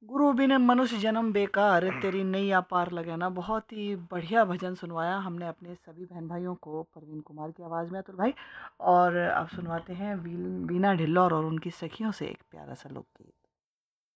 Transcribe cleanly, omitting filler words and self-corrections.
गुरु बिन मनुष्य जन्म बेकार, तेरी नैया पार लगाना। बहुत ही बढ़िया भजन सुनवाया हमने अपने सभी बहन भाइयों को परवीन कुमार की आवाज़ में, अतुल भाई। और अब सुनवाते हैं वीना ढिल्लोर और उनकी सखियों से एक प्यारा सा लोकगीत।